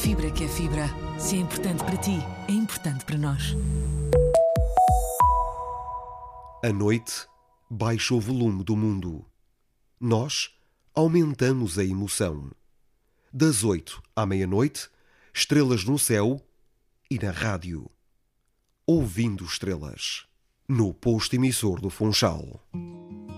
fibra que é fibra. Se é importante para ti, é importante para nós. A noite baixa o volume do mundo. Nós aumentamos a emoção. Das 8 à meia-noite, estrelas no céu e na rádio. Ouvindo estrelas. No posto emissor do Funchal.